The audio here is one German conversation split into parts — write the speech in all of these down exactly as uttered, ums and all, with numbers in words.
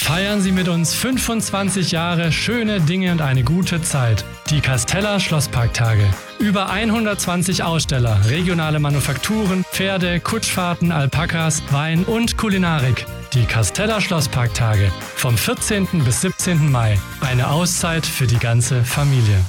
Feiern Sie mit uns fünfundzwanzig Jahre schöne Dinge und eine gute Zeit. Die Castella Schlossparktage. Über hundertzwanzig Aussteller, regionale Manufakturen, Pferde, Kutschfahrten, Alpakas, Wein und Kulinarik. Die Castella Schlossparktage. Vom vierzehnten bis siebzehnten Mai. Eine Auszeit für die ganze Familie.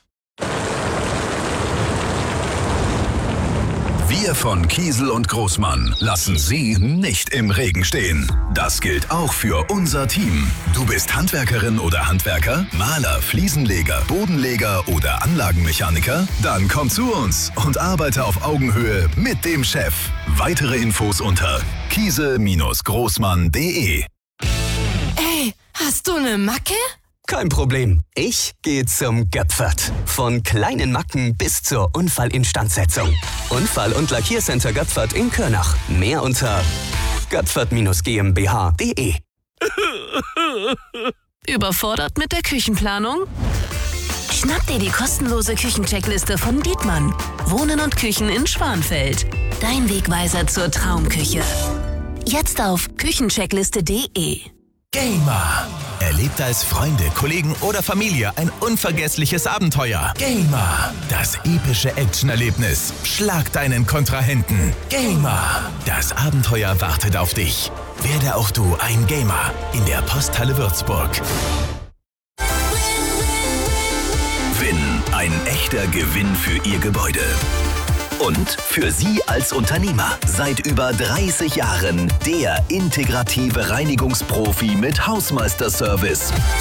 Wir von Kiesel und Großmann lassen Sie nicht im Regen stehen. Das gilt auch für unser Team. Du bist Handwerkerin oder Handwerker, Maler, Fliesenleger, Bodenleger oder Anlagenmechaniker? Dann komm zu uns und arbeite auf Augenhöhe mit dem Chef. Weitere Infos unter kiesel Großmann punkt de. Ey, hast du eine Macke? Kein Problem. Ich gehe zum Göpfert. Von kleinen Macken bis zur Unfallinstandsetzung. Unfall- und Lackiercenter Göpfert in Körnach. Mehr unter göpfert GmbH punkt de. Überfordert mit der Küchenplanung? Schnapp dir die kostenlose Küchencheckliste von Dietmann. Wohnen und Küchen in Schwanfeld. Dein Wegweiser zur Traumküche. Jetzt auf küchencheckliste punkt de. Gamer. Erlebt als Freunde, Kollegen oder Familie ein unvergessliches Abenteuer. Gamer. Das epische Actionerlebnis. Schlag deinen Kontrahenten. Gamer. Das Abenteuer wartet auf dich. Werde auch du ein Gamer in der Posthalle Würzburg. Win, ein echter Gewinn für Ihr Gebäude. Und für Sie als Unternehmer. Seit über dreißig Jahren der integrative Reinigungsprofi mit Hausmeisterservice.